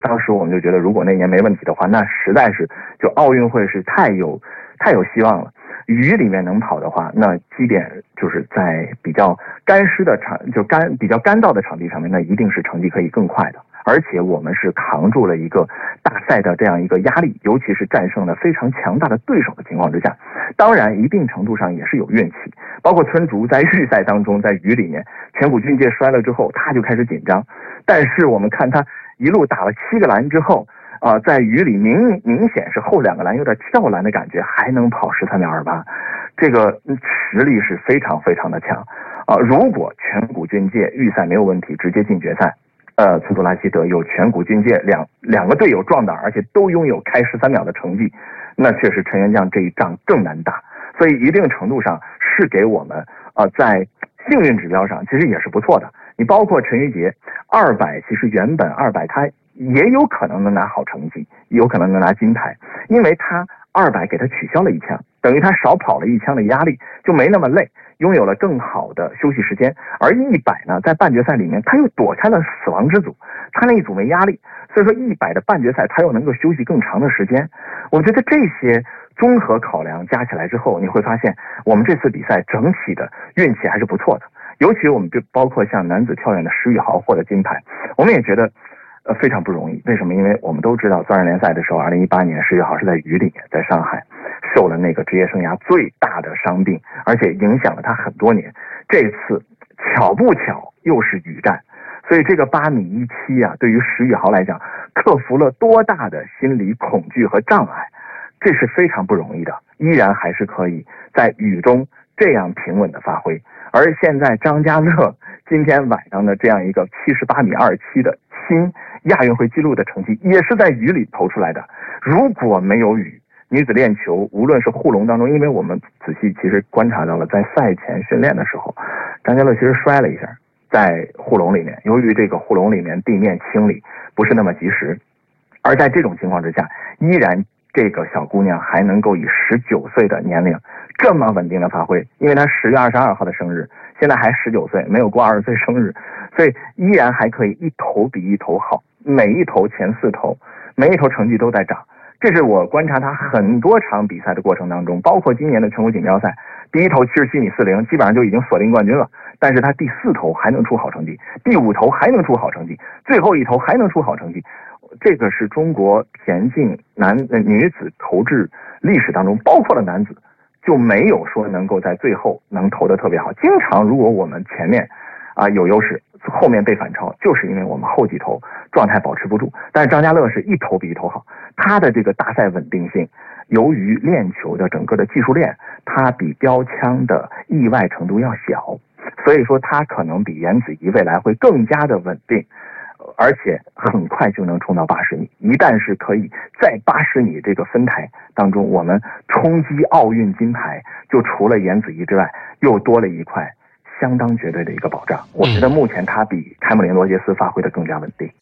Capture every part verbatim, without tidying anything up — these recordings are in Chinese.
当时我们就觉得，如果那年没问题的话，那实在是就奥运会是太有太有希望了。雨里面能跑的话，那基点就是在比较干湿的场，就干比较干燥的场地上面，那一定是成绩可以更快的。而且我们是扛住了一个大赛的这样一个压力，尤其是战胜了非常强大的对手的情况之下，当然一定程度上也是有运气。包括村竹在预赛当中，在雨里面全谷俊介摔了之后，他就开始紧张，但是我们看他一路打了七个栏之后，啊、呃，在雨里明明显是后两个栏有点跳栏的感觉，还能跑十三秒二八，这个实力是非常非常的强啊、呃！如果全谷俊介预赛没有问题，直接进决赛。呃，村竹拉希德有全谷俊介两两个队友壮胆，而且都拥有开十三秒的成绩，那确实陈元将这一仗更难打。所以一定程度上是给我们呃在幸运指标上其实也是不错的。你包括陈玉杰二百，其实原本二百他也有可能能拿好成绩，有可能能拿金牌，因为他二百给他取消了一枪，等于他少跑了一枪的压力，就没那么累，拥有了更好的休息时间。而一百呢，在半决赛里面他又躲开了死亡之组，他那一组没压力，所以说一百的半决赛他又能够休息更长的时间。我觉得这些综合考量加起来之后，你会发现我们这次比赛整体的运气还是不错的。尤其我们就包括像男子跳远的石宇豪获得金牌，我们也觉得呃非常不容易。为什么？因为我们都知道钻石联赛的时候，二零一八年石宇豪是在雨里面，在上海受了那个职业生涯最大的伤病，而且影响了他很多年。这次巧不巧又是雨战，所以这个八米一七啊，对于石宇豪来讲，克服了多大的心理恐惧和障碍，这是非常不容易的，依然还是可以在雨中这样平稳的发挥。而现在张家乐今天晚上的这样一个七十八米二七的新亚运会纪录的成绩，也是在雨里投出来的。如果没有雨，女子链球无论是护龙当中，因为我们仔细其实观察到了，在赛前训练的时候，张家乐其实摔了一下，在护龙里面，由于这个护龙里面地面清理不是那么及时，而在这种情况之下，依然这个小姑娘还能够以十九岁的年龄这么稳定的发挥，因为她十月二十二号的生日，现在还十九岁，没有过二十岁生日，所以依然还可以一头比一头好，每一头前四头，每一头成绩都在涨。这是我观察她很多场比赛的过程当中，包括今年的全国锦标赛，第一头七十七米四零基本上就已经锁定冠军了，但是她第四头还能出好成绩，第五头还能出好成绩，最后一头还能出好成绩。这个是中国田径男呃女子投掷历史当中，包括了男子，就没有说能够在最后能投得特别好。经常如果我们前面啊、呃、有优势，后面被反超，就是因为我们后几头状态保持不住。但是张家乐是一头比一头好，他的这个大赛稳定性，由于链球的整个的技术链，它比标枪的意外程度要小，所以说他可能比颜子怡未来会更加的稳定。而且很快就能冲到八十米，一旦是可以在八十米这个分台当中，我们冲击奥运金牌，就除了颜子怡之外，又多了一块相当绝对的一个保障。我觉得目前他比凯姆林罗杰斯发挥的更加稳定。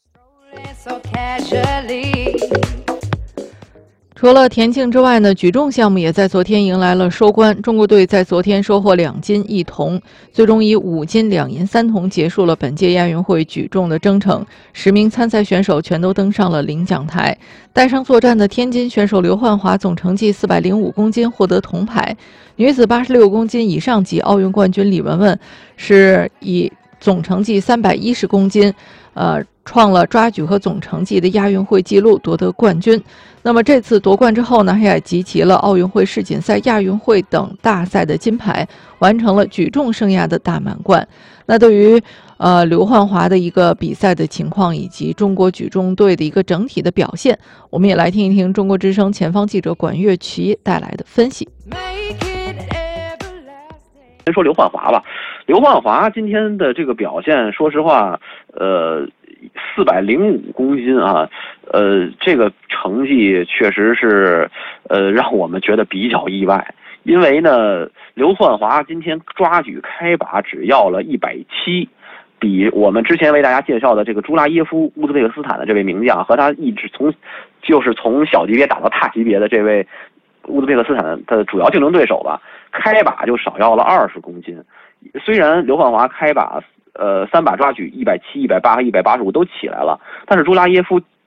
除了田径之外呢，举重项目也在昨天迎来了收官。中国队在昨天收获两金一铜，最终以五金两银三铜结束了本届亚运会举重的征程。十名参赛选手全都登上了领奖台。带伤作战的天津选手刘焕华总成绩四百零五公斤获得铜牌。女子八十六公斤以上级奥运冠军李雯雯是以总成绩三百一十公斤，呃，创了抓举和总成绩的亚运会纪录，夺得冠军。那么这次夺冠之后呢，也集齐了奥运会、世锦赛、亚运会等大赛的金牌，完成了举重生涯的大满贯。那对于呃刘焕华的一个比赛的情况，以及中国举重队的一个整体的表现，我们也来听一听中国之声前方记者管乐琪带来的分析。 先说刘焕华吧，刘焕华今天的这个表现，说实话，呃，四百零五公斤啊，呃，这个成绩确实是，呃，让我们觉得比较意外。因为呢，刘焕华今天抓举开把只要了一百七，比我们之前为大家介绍的这个朱拉耶夫乌兹别克斯坦的这位名将和他一直从就是从小级别打到大级别的这位乌兹别克斯坦的主要竞争对手吧，开把就少要了二十公斤。虽然刘焕华开把呃三把抓举一百七、一百八和一百八十五都起来了，但是朱拉耶夫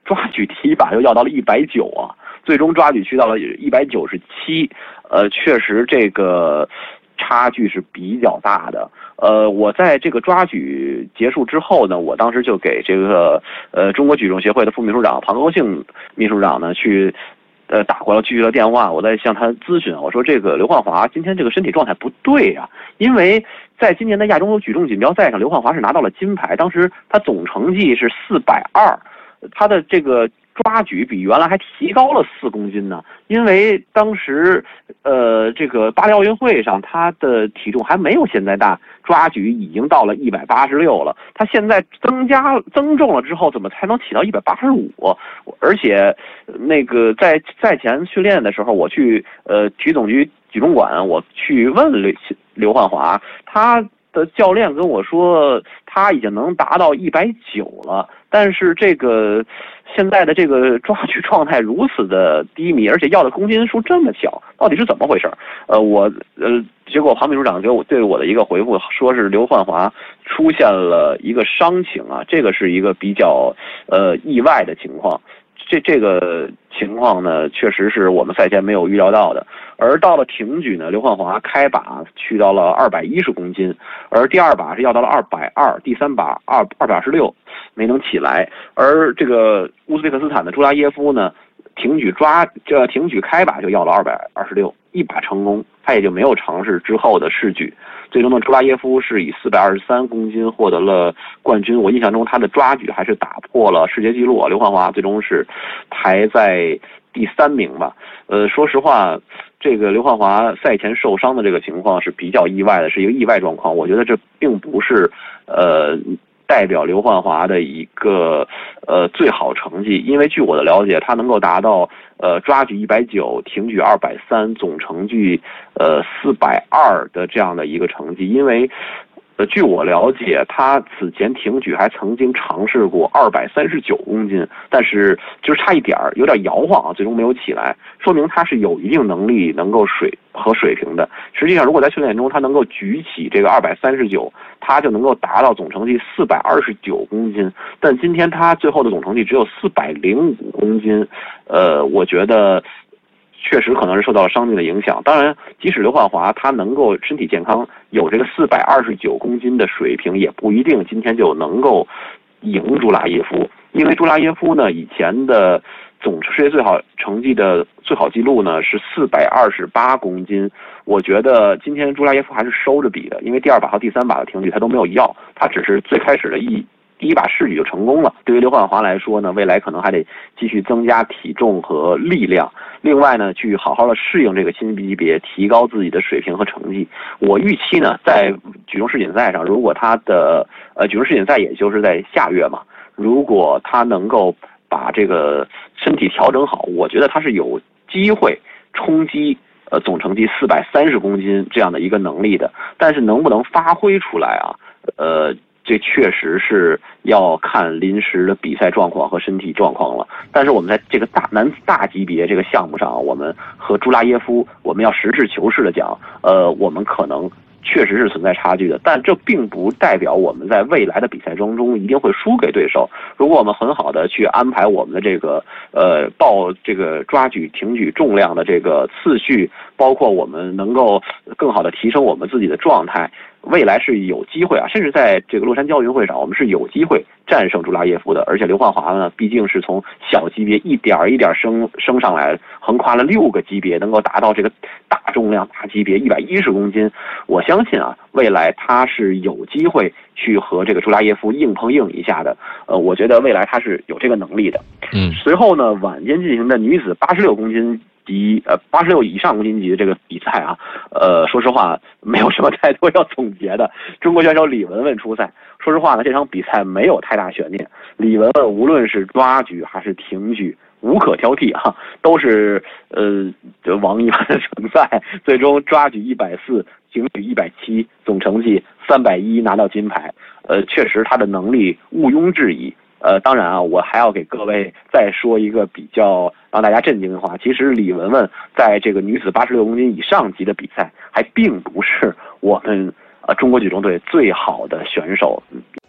抓举第一把又要到了一百九啊，最终抓举去到了一百九十七，呃，确实这个差距是比较大的。呃，我在这个抓举结束之后呢，我当时就给这个呃中国举重协会的副秘书长庞高兴秘书长呢去呃打过了继续的电话，我在向他咨询，我说这个刘焕华今天这个身体状态不对啊，因为在今年的亚洲举重锦标赛上，刘焕华是拿到了金牌，当时他总成绩是四百二，他的这个抓举比原来还提高了四公斤呢，因为当时，呃，这个巴黎奥运会上他的体重还没有现在大，抓举已经到了一百八十六了。他现在增加增重了之后，怎么才能起到一百八十五？而且，那个在赛前训练的时候，我去呃体总局举重馆，我去问刘刘焕华，他的教练跟我说，他已经能达到一百九了，但是这个现在的这个抓举状态如此的低迷，而且要的公斤数这么小，到底是怎么回事？呃，我呃，结果庞秘书长给我对我的一个回复，说是刘焕华出现了一个伤情啊，这个是一个比较呃意外的情况。这这个情况呢，确实是我们赛前没有预料到的。而到了挺举呢，刘焕华开把去到了二百一十公斤，而第二把是要到了二百二，第三把二二百二十六没能起来。而这个乌兹别克斯坦的朱拉耶夫呢，挺举抓这挺举开把就要了二百二十六，一把成功，他也就没有尝试之后的试举。最终呢，朱拉耶夫是以四百二十三公斤获得了冠军。我印象中他的抓举还是打破了世界纪录，刘焕华最终是排在第三名吧。呃，说实话，这个刘焕华赛前受伤的这个情况是比较意外的，是一个意外状况。我觉得这并不是呃代表刘焕华的一个呃最好成绩，因为据我的了解，他能够达到呃抓举一百九，挺举二百三，总成绩呃四百二的这样的一个成绩。因为呃据我了解，他此前挺举还曾经尝试过二百三十九公斤，但是就是差一点儿，有点摇晃啊，最终没有起来，说明他是有一定能力能够水和水平的。实际上，如果在训练中他能够举起这个二百三十九，他就能够达到总成绩四百二十九公斤。但今天他最后的总成绩只有四百零五公斤，呃，我觉得确实可能是受到了伤病的影响。当然，即使刘焕华他能够身体健康，有这个四百二十九公斤的水平，也不一定今天就能够赢朱拉耶夫。因为朱拉耶夫呢，以前的总世界最好成绩的最好记录呢是四百二十八公斤。我觉得今天朱拉耶夫还是收着比的，因为第二把和第三把的挺举他都没有要，他只是最开始的一第一把试举就成功了。对于刘焕华来说呢，未来可能还得继续增加体重和力量，另外呢，去好好的适应这个新级别，提高自己的水平和成绩。我预期呢，在举重世锦赛上，如果他的呃举重世锦赛也就是在下月嘛，如果他能够把这个身体调整好，我觉得他是有机会冲击呃总成绩四百三十公斤这样的一个能力的。但是能不能发挥出来啊？呃。这确实是要看临时的比赛状况和身体状况了。但是我们在这个大男子大级别这个项目上，我们和朱拉耶夫，我们要实事求是的讲，呃，我们可能确实是存在差距的，但这并不代表我们在未来的比赛当中一定会输给对手。如果我们很好的去安排我们的这个呃报这个抓举、挺举重量的这个次序，包括我们能够更好的提升我们自己的状态，未来是有机会啊，甚至在这个洛杉矶奥运会上，我们是有机会战胜朱拉耶夫的。而且刘焕华呢，毕竟是从小级别一点一点升升上来，横跨了六个级别，能够达到这个大重量大级别一百一十公斤。我相信啊，未来他是有机会去和这个朱拉耶夫硬碰硬一下的。呃，我觉得未来他是有这个能力的。 嗯， 随后呢，晚间进行的女子八十六公斤级呃八十六以上公斤级的这个比赛啊，呃，说实话没有什么太多要总结的。中国选手李雯雯出赛，说实话呢，这场比赛没有太大悬念。李雯雯无论是抓举还是挺举，无可挑剔啊，都是呃王一般的成赛。最终抓举一百四，挺举一百七，总成绩三百一拿到金牌。呃，确实他的能力毋庸置疑。呃，当然啊，我还要给各位再说一个比较让大家震惊的话。其实李雯雯在这个女子八十六公斤以上级的比赛，还并不是我们呃中国举重队最好的选手。